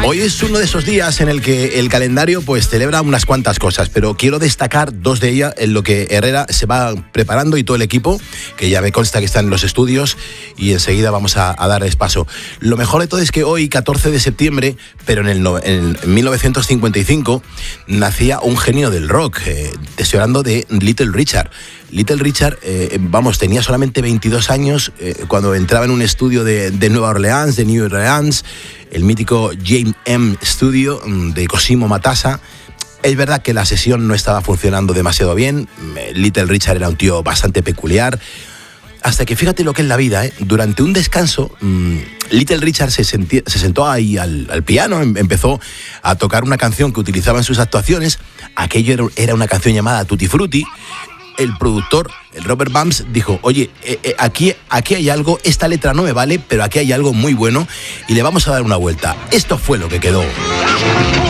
Hoy es uno de esos días en el que el calendario pues celebra unas cuantas cosas, pero quiero destacar dos de ellas en lo que Herrera se va preparando y todo el equipo, que ya me consta que están en los estudios y enseguida vamos a darles paso. Lo mejor de todo es que hoy, 14 de septiembre, pero en 1955, nacía un genio del rock, te estoy hablando de Little Richard. Little Richard, tenía solamente 22 años cuando entraba en un estudio de Nueva Orleans, de New Orleans, el mítico James M. Studio de Cosimo Matassa. Es verdad que la sesión no estaba funcionando demasiado bien. Little Richard era un tío bastante peculiar. Hasta que fíjate lo que es la vida, ¿eh? Durante un descanso, Little Richard se sentó ahí al piano, empezó a tocar una canción que utilizaba en sus actuaciones. Aquello era una canción llamada Tutti Frutti. El productor, el Robert Bumps, dijo, oye, aquí hay algo, esta letra no me vale, pero aquí hay algo muy bueno y le vamos a dar una vuelta. Esto fue lo que quedó.